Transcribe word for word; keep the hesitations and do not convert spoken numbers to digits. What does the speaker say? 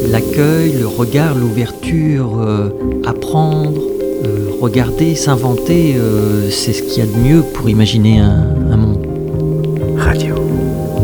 l'accueil, le regard, l'ouverture, euh, apprendre, euh, regarder, s'inventer, euh, c'est ce qu'il y a de mieux pour imaginer un, un monde. Radio.